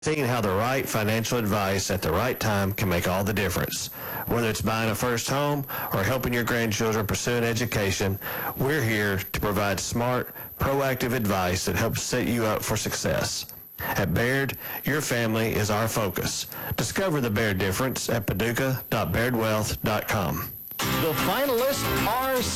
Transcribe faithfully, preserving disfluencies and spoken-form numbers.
Seeing how the right financial advice at the right time can make all the difference. Whether it's buying a first home or helping your grandchildren pursue an education, we're here to provide smart, proactive advice that helps set you up for success. At Baird, your family is our focus. Discover the Baird difference at paducah dot baird wealth dot com. The finalists are